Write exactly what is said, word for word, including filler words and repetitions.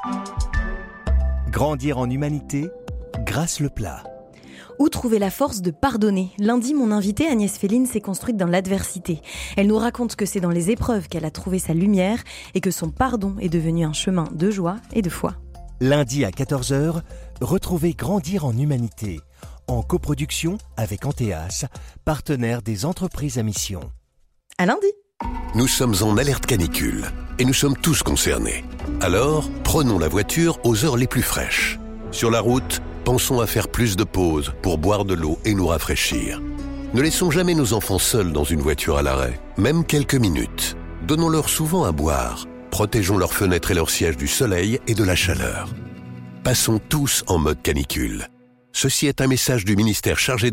Grandir en humanité, Grâce Leplat. Où trouver la force de pardonner ? Lundi, mon invitée Agnès Féline s'est construite dans l'adversité. Elle nous raconte que c'est dans les épreuves qu'elle a trouvé sa lumière et que son pardon est devenu un chemin de joie et de foi. Lundi à quatorze heures, retrouvez Grandir en humanité, en coproduction avec Anteas, partenaire des entreprises à mission. À lundi. Nous sommes en alerte canicule et nous sommes tous concernés. Alors, prenons la voiture aux heures les plus fraîches. Sur la route, pensons à faire plus de pauses pour boire de l'eau et nous rafraîchir. Ne laissons jamais nos enfants seuls dans une voiture à l'arrêt, même quelques minutes. Donnons-leur souvent à boire. Protégeons leurs fenêtres et leurs sièges du soleil et de la chaleur. Passons tous en mode canicule. Ceci est un message du ministère chargé